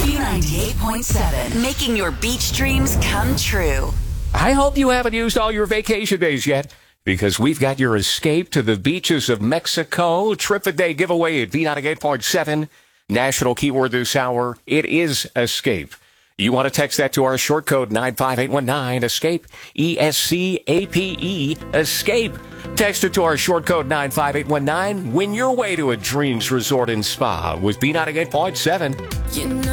B98.7, making your beach dreams come true. I hope you haven't used all your vacation days yet, because we've got your escape to the beaches of Mexico trip a day giveaway at B98.7. National keyword this hour, it is escape. You want to text that to our short code 95819, escape, ESCAPE, escape. Text it to our short code 95819. Win your way to a dreams resort and spa with B98.7.